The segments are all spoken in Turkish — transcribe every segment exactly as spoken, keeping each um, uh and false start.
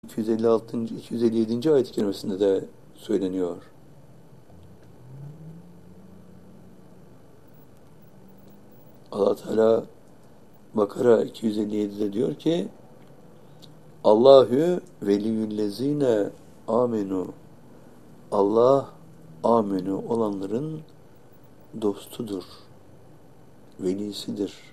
iki yüz elli altıncı. iki yüz elli yedinci ayet-i kerimesinde de söyleniyor. Allah Teala Bakara iki yüz elli yedide diyor ki Allahü veliyyüllezine amenu. Allah amenu olanların dostudur, velisidir.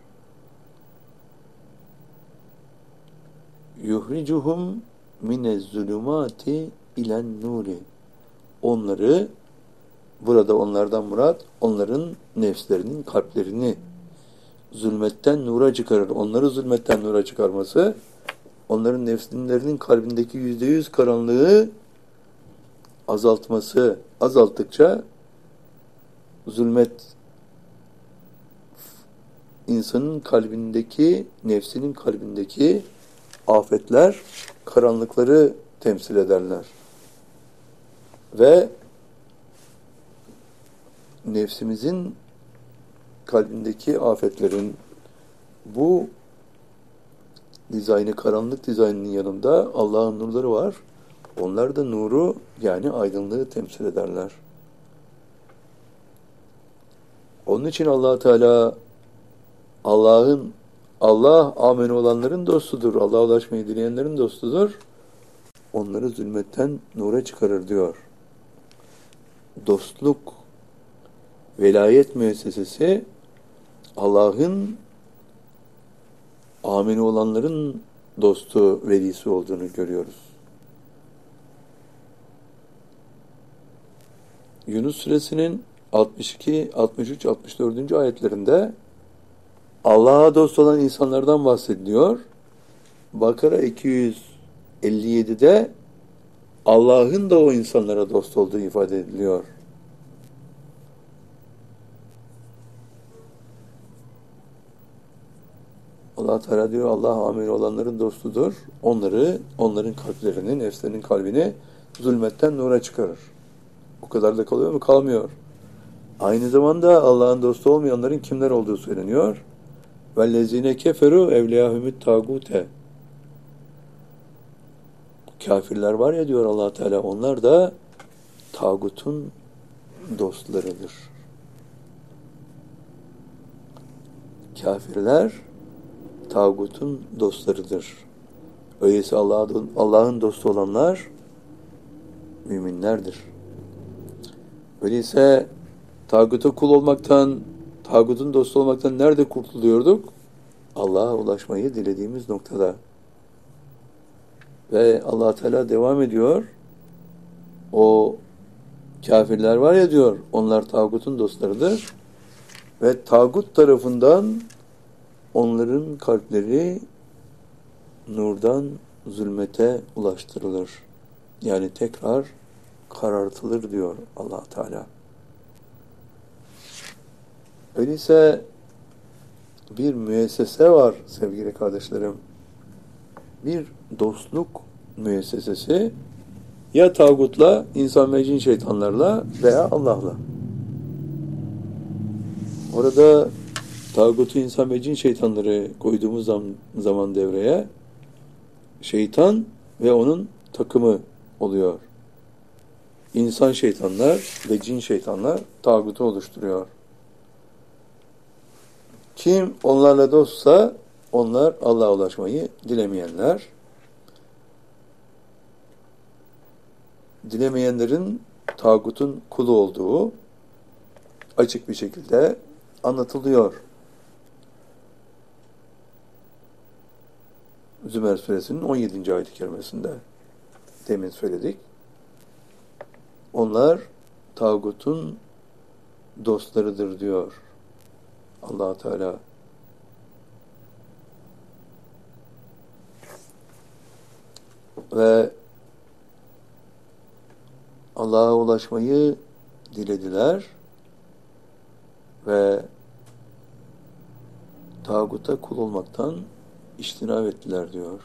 Yuhricuhum minez zulümati ilen nuri. Onları, burada onlardan murat, onların nefslerinin, kalplerini zulmetten nura çıkarır. Onları zulmetten nura çıkarması, onların nefslerinin kalbindeki yüzde yüz karanlığı azaltması, azalttıkça zulmet insanın kalbindeki, nefsinin kalbindeki afetler, karanlıkları temsil ederler. Ve nefsimizin kalbindeki afetlerin bu dizaynı, karanlık dizaynının yanında Allah'ın nurları var. Onlar da nuru, yani aydınlığı temsil ederler. Onun için Allah Teala Allah'ın Allah amen olanların dostudur. Allah'a ulaşmayı dileyenlerin dostudur. Onları zulmetten nura çıkarır diyor. Dostluk, velayet müessesesi Allah'ın ameni olanların dostu, velisi olduğunu görüyoruz. Yunus suresinin altmış iki, altmış üç, altmış dördüncü ayetlerinde Allah'a dost olan insanlardan bahsediliyor. Bakara iki yüz elli yedide Allah'ın da o insanlara dost olduğu ifade ediliyor. Allah Teala diyor Allah amin olanların dostudur. Onları, onların kalplerini, nefslerinin kalbini zulmetten nura çıkarır. Bu kadar da kalıyor mu? Kalmıyor. Aynı zamanda Allah'ın dostu olmayanların kimler olduğu söyleniyor. وَالَّذِينَ كَفَرُوا اَوْلِيَاهُمُ التَّاغُوتَ. Kafirler var ya diyor Allah Teala, onlar da tağutun dostlarıdır. Kafirler tağutun dostlarıdır. Öyleyse Allah'ın Allah'ın dostu olanlar müminlerdir. Öyleyse tağuta kul olmaktan, tağutun dostu olmaktan nerede kurtuluyorduk? Allah'a ulaşmayı dilediğimiz noktada. Ve Allah Teala devam ediyor. O kafirler var ya diyor, onlar tağutun dostlarıdır. Ve tağut tarafından onların kalpleri nurdan zulmete ulaştırılır. Yani tekrar karartılır diyor Allah Teala. Öyleyse bir müessese var sevgili kardeşlerim. Bir dostluk müessesesi ya tağutla, insan ve cin şeytanlarla veya Allah'la. Orada tağutu insan ve cin şeytanları koyduğumuz zaman, zaman devreye şeytan ve onun takımı oluyor. İnsan şeytanlar ve cin şeytanlar tağutu oluşturuyor. Kim onlarla dostsa onlar Allah'a ulaşmayı dilemeyenler. Dilemeyenlerin tağutun kulu olduğu açık bir şekilde anlatılıyor. Zümer suresinin on yedinci ayet-i kerimesinde demin söyledik. Onlar tağutun dostlarıdır diyor Allah Teala. Ve Allah'a ulaşmayı dilediler ve tağuta kul olmaktan içtinab ettiler diyor.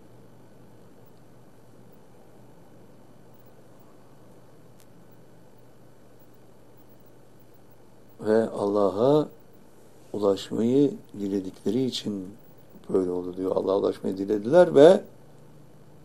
Ve Allah'a ulaşmayı diledikleri için böyle oldu diyor. Allah'a ulaşmayı dilediler ve